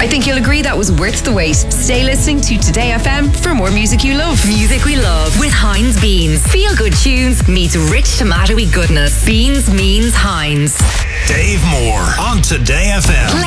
think you'll agree that was worth the wait. Stay listening to Today FM for more music you love. Music we love with Heinz Beans. Feel good tunes meets rich tomatoey goodness. Beans means Heinz. Dave Moore on Today FM.